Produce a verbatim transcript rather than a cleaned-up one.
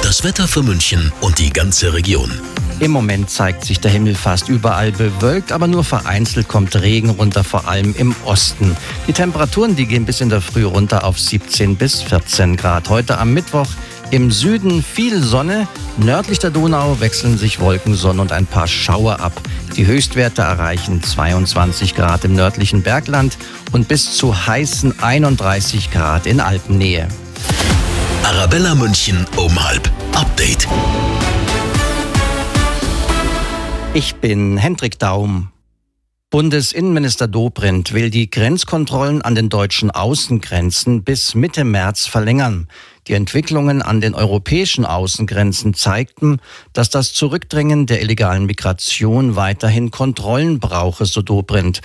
Das Wetter für München und die ganze Region. Im Moment zeigt sich der Himmel fast überall bewölkt, aber nur vereinzelt kommt Regen runter, vor allem im Osten. Die Temperaturen, die gehen bis in der Früh runter auf siebzehn bis vierzehn Grad. Heute am Mittwoch im Süden viel Sonne, nördlich der Donau wechseln sich Wolken, Sonne und ein paar Schauer ab. Die Höchstwerte erreichen zweiundzwanzig Grad im nördlichen Bergland und bis zu heißen einunddreißig Grad in Alpennähe. Arabella München um halb. Update. Ich bin Hendrik Daum. Bundesinnenminister Dobrindt will die Grenzkontrollen an den deutschen Außengrenzen bis Mitte März verlängern. Die Entwicklungen an den europäischen Außengrenzen zeigten, dass das Zurückdrängen der illegalen Migration weiterhin Kontrollen brauche, so Dobrindt.